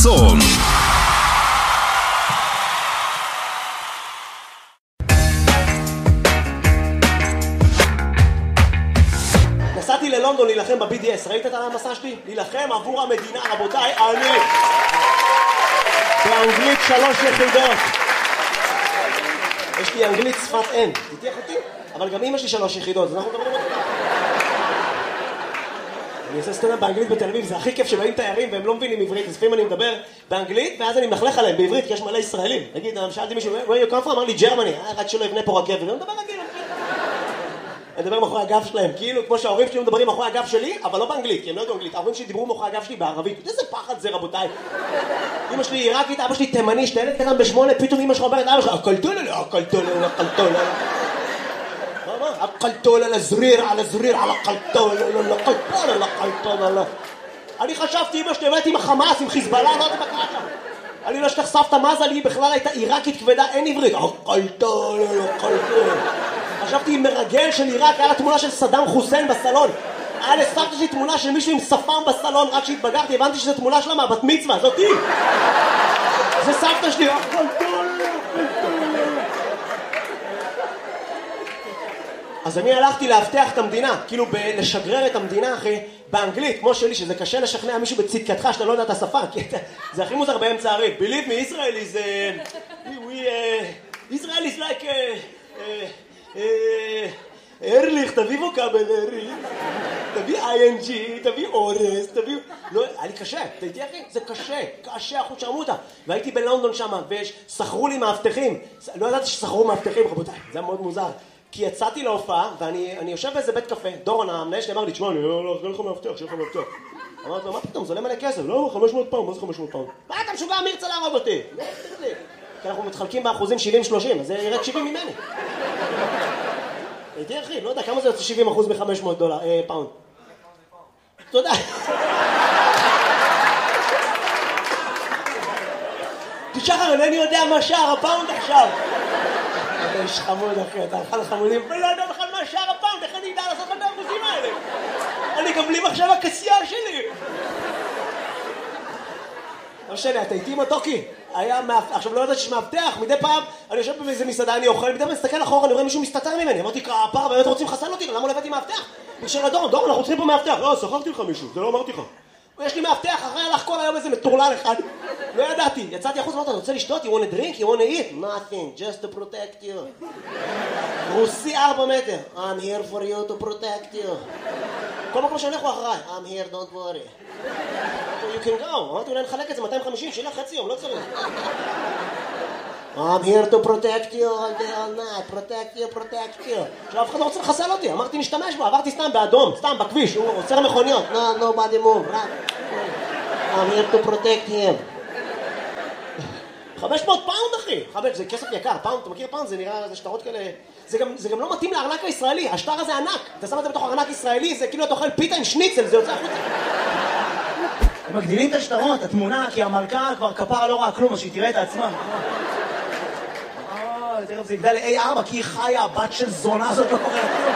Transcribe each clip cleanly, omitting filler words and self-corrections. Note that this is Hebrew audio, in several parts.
צום. נסעתי ללונדון להילחם ב-BDS, ראית את המסע שלי? להילחם עבור המדינה, רבותיי, אני באנגלית 3 יחידות. יש לי אנגלית שפת אם, תתייח אותי? אבל גם אמא שלי 3 יחידות, אז אנחנו מדברים אותי. אני עושה סטנדאפ באנגלית בתל אביב, זה הכי כיף שבאים תיירים והם לא מבינים עברית, אז לפעמים אני מדבר באנגלית ואז אני מלכלך עליהם בעברית, כי יש מלא ישראלים. נגיד, שאלתי מישהו, where you come from? אמר לי, גרמני, רק שלא יבנה פה רכבת. אני מדבר רגיל. אני מדבר מאחורי הגב שלהם, כאילו כמו שההורים שלי מדברים מאחורי הגב שלי, אבל לא באנגלית, כי הם לא יודעים אנגלית. ההורים שלי דיברו מאחורי הגב שלי בערבית. איזה פחד זה, רבותיי. אמא שלי עיראקית, אבא שלי תימני, שתלד קטן ב8, פתאום אמא שלך אומרת, אבא שלך, הקלטול על הזריר, על הזריר, על הקלטול, על הקלטול. אני חשבתי, אמא שלי, באמת עם החמאס, עם חיזבאללה, לא יודעת מה קרה שם. אני לא אשכח סבתא מזה, לי בכלל הייתה עיראקית כבדה, אין עברית. הקלטול, הקלטול. חשבתי עם מרגל של עיראק, היה לה תמונה של סדאם חוסיין בסלון. היה לסבתא שלי תמונה של מישהו עם שפם בסלון, רק שהתבגרתי, הבנתי שזו תמונה שלה מהבת מצווה, זאתי. זה סבתא שלי, הקלטול, הקלטול. אז אני הלכתי להבטח את המדינה, כאילו לשגרר את המדינה אחי, באנגלית, כמו שלי, שזה קשה לשכנע מישהו בצדקתך שאתה לא יודע את השפה, כי זה הכי מוזר באמצע הריב. Believe me, Israel is... Israel is like... ארליך, תביא ווקאבל, ארליך. תביא ING, תביא אורס, תביא... לא, היה לי קשה, תהייתי אחי? זה קשה, קשה, אחוז שרמותה. והייתי בלונדון שם, ושכרו לי מאבטחים. לא ידעתי ששכרו מאבטחים, רבותיי, זה היה מאוד מוזר. כי יצאתי להופעה, ואני יושב באיזה בית קפה, דורון המנהל שלי אמר לי, תשמע, אני לא אראה לך מאבטח, שיהיה לך מאבטח. אמרתי לו, מה פתאום, זה עולה מלא כסף, לא, 500 פאונד, מה זה 500 פאונד? מה אתה משוגע, מי ירצה להרוג אותי? כי אנחנו מתחלקים באחוזים 70-30, אז זה ירד 70 ממני. הייתי אחי, לא יודע, כמה זה יוצא 70% מ-500 פאונד? תודה. תשחר, אינני יודע מה שער הפאונד עכשיו. אתה איש חמוד אחי, אתה אחד החמודים, ולא יודע בכלל מה שער הפאונד, איך אני אדע לעשות את האחוזים האלה? אני גם בלי מחשב הכסייה שלי. לא שלי, אתה איתי מתוקי? עכשיו לא יודעת שיש מאבטח, מדי פעם אני יושב באיזה מסעדה, אני אוכל, מדי פעם מסתכל אחורה, אני רואה מישהו מסתתר ממני, אמרתי, כפרה, באמת רוצים לחסל אותי, למה לא הבאתי מאבטח? בקשר לדורון, דורון, אנחנו צריכים פה מאבטח. לא, שכרתי לך מישהו, זה לא אמרתי לך. יש לי מאבטח, אחרי הלך כל היום איזה מטורלל אחד. לא ידעתי, יצאתי החוץ, אמרתי, אתה רוצה לשתות? You want a drink? You want to eat? Nothing, just to protect you. רוסי 4 מטר. I'm here for you to protect you. כל מקום שאני הולך הוא אחריי. I'm here, don't worry. You can go. אמרתי, אולי נחלק את זה 250, שילה חצי יום, לא צריך. I'm here to protect you all day, all night. Protect you, protect you. עכשיו, אף אחד לא רוצה לחסל אותי. אמרתי, נשתמש בו. עברתי סתם באדום, סתם בכביש. הוא עוצר מכוניות. No, nobody move. I'm here to protect him. 500 פאונד, אחי. זה כסף יקר. פאונד, אתה מכיר פאונד? זה נראה, זה שטרות כאלה... זה גם לא מתאים לארנק הישראלי. השטר הזה ענק. אתה שם את זה בתוך ארנק ישראלי, זה כאילו אתה אוכל פיתה עם שניצל, זה יוצא החוצה. הם מגדילים את השטרות, התמונה, כי המלכה כבר כפרה לא ראה כלום, אז שהיא תראה את עצמה. תראה, זה יגדל ל-A4, כי היא חיה, הבת של זונה הזאת לא קוראה כלום.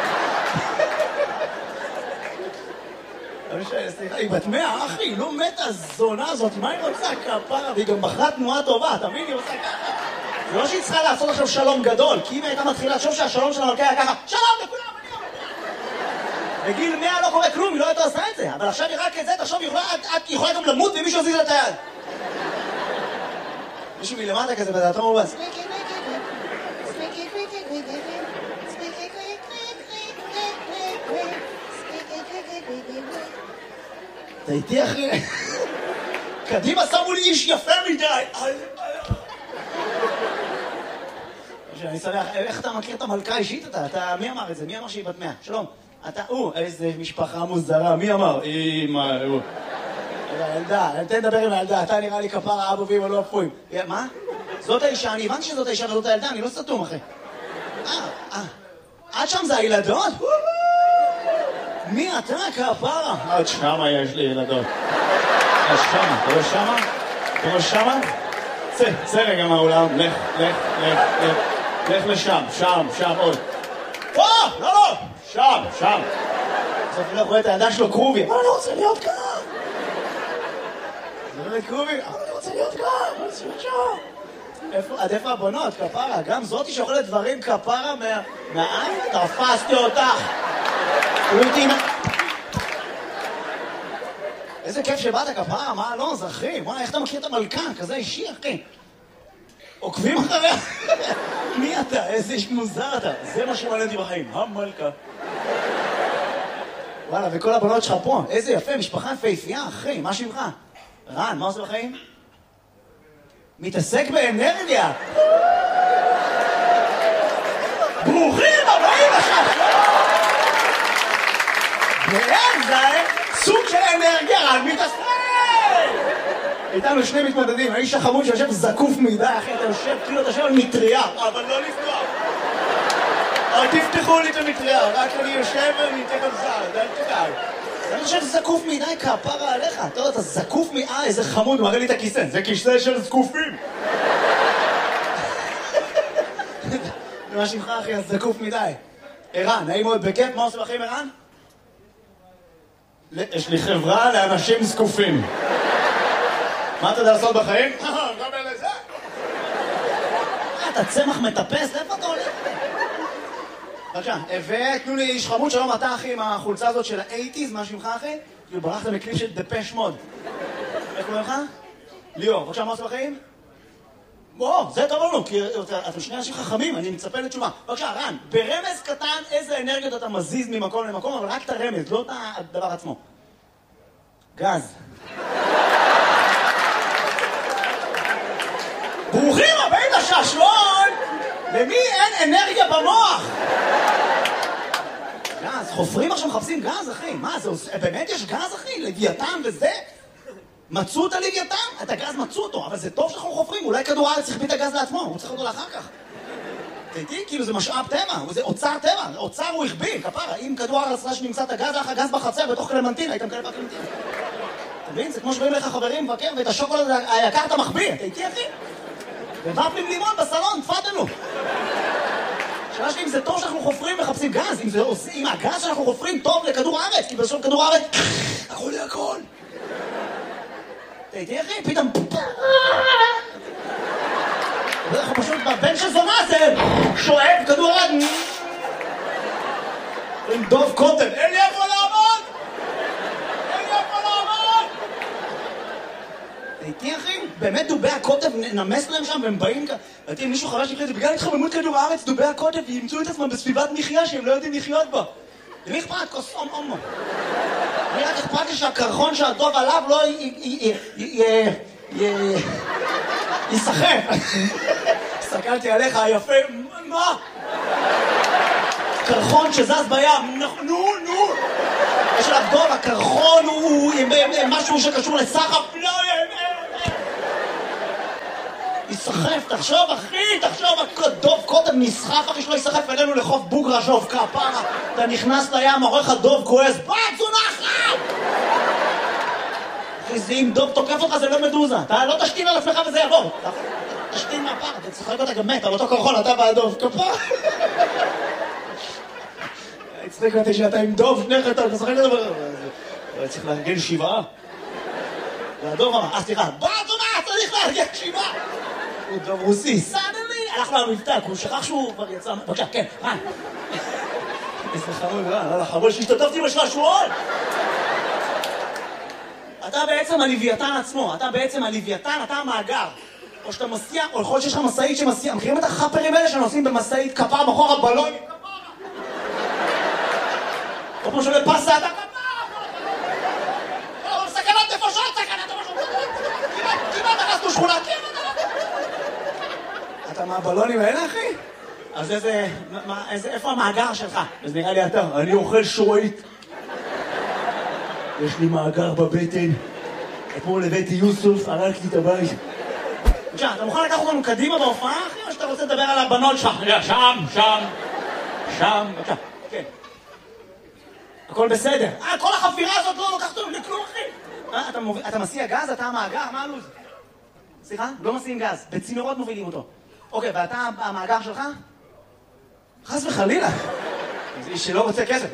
סליחה, היא בת 100, אחי, היא לא מתה הזונה הזאת, מה היא רוצה כפרה? והיא גם בחרה תנועה טובה, תבין, היא עושה ככה. זה לא שהיא צריכה לעשות עכשיו שלום גדול, כי אם היא הייתה מתחילה לחשוב שהשלום של המלכה היה ככה, שלום לכולם, אני אומר. בגיל 100 לא קורה כלום, היא לא הייתה עושה את זה, אבל עכשיו היא רק את זה, תחשוב, את יכולה גם למות ומישהו עזיז לה את היד. מישהו מלמטה כזה, ואתה אומר בס. אתה איתי אחי? קדימה שמו לי איש יפה מדי. אני שמח, איך אתה מכיר את המלכה אישית אתה? מי אמר את זה? מי אמר שהיא בת 100? שלום. אתה, איזה משפחה מוזרה, מי אמר? אמא, ילדה, תן לדבר עם הילדה, אתה נראה לי כפרה אבו ואמא לא אפויים. מה? זאת האישה, אני הבנתי שזאת האישה וזאת הילדה, אני לא סתום אחי. עד שם זה הילדות? מי אתה כפרה? עד שמה יש לי ילדות. עד שמה, אתה רואה שמה? אתה רואה שמה? צא רגע מהאולם, לך לשם, שם, עוד. לא, שם. בסוף אני לא רואה את הילדה שלו קרובי. אבל אני רוצה להיות כאן. זה לא קרובי, אבל אני רוצה רוצה להיות כאן, רוצה לחשוב. עד איפה הבנות, כפרה? גם זאתי שאוכלת דברים כפרה מהעין? תפסתי אותך. איזה כיף שבאת כפרה, מה לא, זה אחי? וואי, איך אתה מכיר את המלכה? כזה אישי, אחי. עוקבים אחריה? מי אתה? איזה איש מוזר אתה. זה מה שמעניין אותי בחיים, המלכה. וואלה, וכל הבנות שלך פה. איזה יפה, משפחה יפהפייה, אחי. מה שמך? רן, מה עושה בחיים? מתעסק באנרגיה. ברוכים הבאים לשם. ואין זה סוג של אנרגיה, רק מתעסק. איתנו שני מתמודדים, האיש החמוד שיושב זקוף מדי, אחי, אתה יושב, כאילו אתה יושב על מטריה, אבל לא לפתוח. אל תפתחו לי את המטריה, רק אני יושב וניתן על זר, אל תדאג. אני חושב זקוף מדי כפרה עליך, אתה יודע, אתה זקוף איזה חמוד, מראה לי את הכיסא, זה כיסא של זקופים. מה שמך אחי, אז זקוף מדי. ערן, נעים מאוד בכיף, מה עושה בחיים ערן? יש לי חברה לאנשים זקופים. מה אתה יודע לעשות בחיים? גם אלה זה. אתה צמח מטפס, איפה אתה הולך? בבקשה, ותנו לי איש חמוד, שלום אתה אחי עם החולצה הזאת של ה-80's, מה שמך אחי? ברחת מקליפ של דפש מוד. איך קוראים לך? ליאור, בבקשה, מה עושה בחיים? בוא, זה טוב לנו, כי אתם שני אנשים חכמים, אני מצפה לתשובה. בבקשה, רן, ברמז קטן איזה אנרגיות אתה מזיז ממקום למקום, אבל רק את הרמז, לא את הדבר עצמו. גז. ברוכים הבאים לשעשועון! למי אין אנרגיה במוח? גז, חופרים עכשיו מחפשים גז, אחי. מה, זה באמת יש גז, אחי? לוויתן וזה? מצאו את הלוויתן? את הגז מצאו אותו, אבל זה טוב שאנחנו חופרים. אולי כדור הארץ החביא את הגז לעצמו, הוא צריך אותו לאחר כך. תראי, כאילו זה משאב טבע, זה אוצר טבע. אוצר הוא החביא, כפרה. אם כדור הארץ רש נמצא את הגז, לך הגז בחצר בתוך קלמנטין, היית מקבל בקלמנטין. אתה מבין? זה כמו שבאים לך חברים מבקר, ואת השוקולד היקר אתה מחביא. תראי, אחי? ובפלים לימון בסלון, תפדלו. שאלה שלי אם זה טוב שאנחנו חופרים ומחפשים גז, אם הגז שאנחנו חופרים טוב לכדור הארץ, כי בסוף כדור הארץ, הכל לי הכל. תראי אחי, פתאום... אנחנו פשוט בבן של זונה זה שואב כדור הארץ. עם דוב קוטב, אין לי איפה לעמוד! אין לי איפה לעמוד! תראי אחי, באמת דובי הקוטב נמס להם שם והם באים כאן. ואתם מישהו חרש לקראת, בגלל התחממות כדור הארץ, דובי הקוטב ימצאו את עצמם בסביבת מחיה שהם לא יודעים לחיות בה. למי אכפת? כוס אומו. אני רק אכפת לי שהקרחון שהדוב עליו לא יסחף. הסתכלתי עליך, היפה, מה? קרחון שזז בים, נו. יש עליו דוב, הקרחון הוא משהו שקשור לסחף, לא יסחף, תחשוב אחי, דוב קודם נסחף אחי שלא יסחף אלינו לחוף בוגרשוב, כפרה. אתה נכנס לים, עורך הדוב כועס, צונחת! אחי, זה אם דוב תוקף אותך זה לא מדוזה, אתה לא תשתין על עצמך וזה יעבור. תשתין מהפר, אתה צחק אותה גם מת, על אותו קרחון, אתה והדוב, כפרה. הצחק אותי שאתה עם דוב, שניך אתה צחק אותה, צריך לארגן 7. והדוב אמר, סליחה, צונחת, צריך לארגן 7. הוא דוב רוסי, סדלי, הלך לו המבטא, הוא שכח שהוא כבר יצא... בבקשה, כן, רן. איזה חמוד, רן, חמוד שהשתתפתי בשעשועון. אתה בעצם הלוויתן עצמו, אתה המאגר. או שאתה מסיע, או יכול להיות שיש לך מסעית שמסיע, מכירים את החפרים האלה שנוסעים במסעית כפרה בחור הבלון? או כמו שעולה פסה, אתה כפרה! סכנת נפשות, כמעט נכנסנו שכונה, אתה מהבלונים האלה, אחי? אז איפה המאגר שלך? אז נראה לי אתה, אני אוכל שורית. יש לי מאגר בבטן. אתמול הבאתי יוסוף, הרקתי את הבית. בבקשה, אתה מוכן לקחת אותנו קדימה בהופעה, אחי? או שאתה רוצה לדבר על הבנות שלך? שם, בבקשה, כן. הכל בסדר. כל החפירה הזאת לא לוקחת אותנו לכלום, אחי. אתה מסיע גז, אתה המאגר, מה הלו"ז? סליחה? לא מסיעים גז, בצינורות מובילים אותו. אוקיי, ואתה המאגר שלך? חס וחלילה. זה איש שלא רוצה כסף.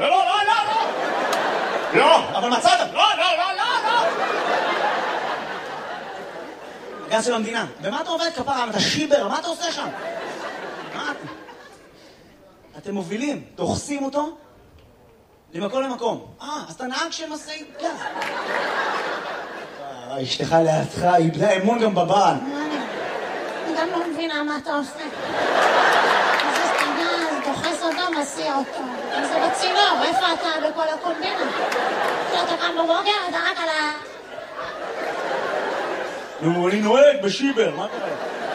לא, אבל מצאת. לא. גן של המדינה. במה אתה עובד כפרה? אתה שיבר, מה אתה עושה שם? מה? אתם מובילים, דוחסים אותו למקום למקום. אז אתה נהג של משאית גז. אשתך לידך איבדה אמון גם בבעל. אני גם לא מבינה מה אתה עושה. מזיז את הגז, דוחס אותו, מסיע אותו. אם זה בצינור, איפה אתה בכל הקומבינה? אתה קם בבוקר, אתה רק על ה... נו, אני נוהג בשיבר, מה קרה?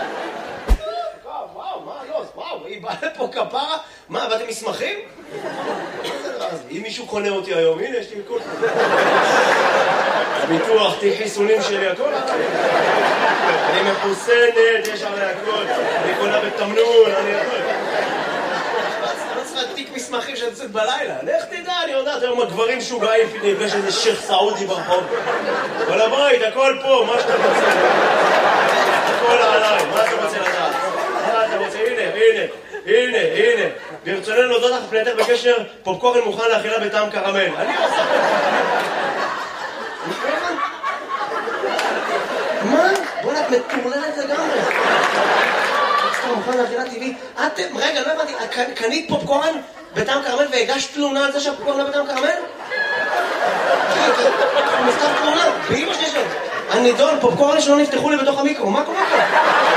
וואו, היא באה לפה כפרה? מה, באתם מסמכים? אם מישהו קונה אותי היום, הנה, יש לי כל... ביטוח, תיק חיסונים שלי, הכל. אני מחוסנת, יש עלי הכל. אני קונה בתמנון, אני הכל. לא צריכה תיק מסמכים שאני יוצאת בלילה. לך תדע, אני יודעת, היום הגברים שוגעים, יש איזה שייח סעודי ברחוב. אבל הבית, הכל פה, מה שאתה רוצה. הכל עליי, מה אתה רוצה לדעת? אתה רוצה, הנה. ברצוננו להודות לך פנייתך בקשר, פופקורן מוכן לאכילה בטעם קרמל. אני עושה... מה? בוא'נה, את מטורללת לגמרי. פופקורן מוכן לאכילה טבעית. רגע, לא הבנתי, קנית פופקורן בטעם קרמל והגשת תלונה על זה שהפופקורן לא בטעם קרמל? הוא מכתב תלונה, באמא שלי שלו. הנידון, פופקורן שלא נפתחו לי בתוך המיקרו, מה קורה פה?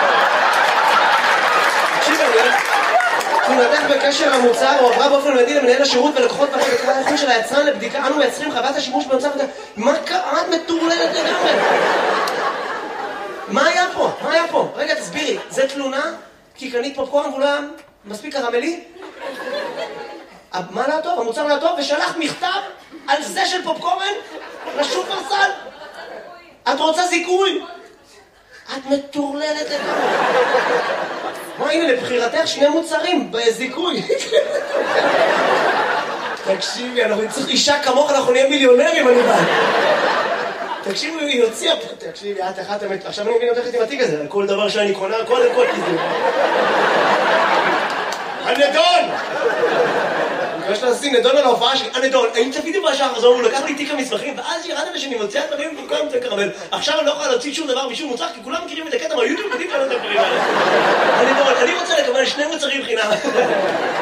תקשיב, תלונתך בקשר המוצר הועברה באופן מיידי למנהל השירות ולקוחות ועדת בקרת האיכות של היצרן לבדיקה. אנו מייצרים חוות השימוש במוצר וגם... מה קרה? את מטורללת לגמרי. מה היה פה? רגע, תסבירי. זה תלונה? כי קנית פופקורן והוא לא היה מספיק קרמלי? מה לא טוב? המוצר לא טוב? ושלחת מכתב על זה של פופקורן לשופרסל? את רוצה זיכוי? את מטורללת לגמרי. מה, הנה, לבחירתך שני מוצרים בזיכוי. תקשיבי, אנחנו נצטרך אישה כמוך, אנחנו נהיה מיליונרים, אני בא. תקשיבי, היא הוציאה פה. תקשיבי, את אחת אמת. עכשיו אני מבין אותך עם התיק הזה, על כל דבר שאני קונה, קודם כל כזה. הנדון! אני מקווה לשים נדון על ההופעה שלי. הנדון, האם צפיתי בשעה חזור, הוא לקח לי תיק המסמכים, ואז ירדת ושאני מוציאה דברים במקום את הקרמל. עכשיו אני לא יכולה להוציא שום דבר משום מוצר, כי כולם מכירים את הקטע מהיוטיוב, יודעים כאלה את הדברים האלה. הנדון, אני רוצה לקבל 2 מוצרים חינם.